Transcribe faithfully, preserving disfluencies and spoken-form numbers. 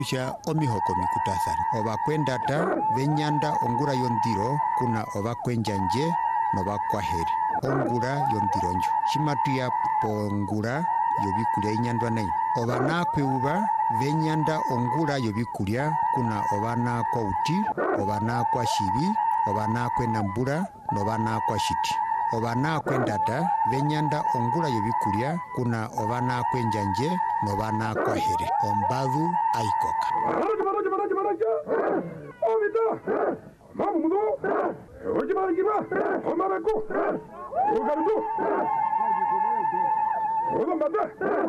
Sha omihoko mikutathana oba kwendata venyanda ongura yondiro kuna oba kwenjanje noba kwaheri ongura yondiro njo shimatuya pongura yobikulya inyandwa nayi oba nakweuba venyanda ongura yobikulya kuna oba nakwa uti oba nakwa shibi oba nakwenambura noba nakwa shiti oba nakwendata venyanda ongura yobikulya kuna oba nakwenjanje noba nakwahere ombadhu aikoka Baraja, baraja, baraja, baraja. Oh, Vita. Mamu mudo. Oji barajiba. Omaraku. Ogarudu. Oga mata.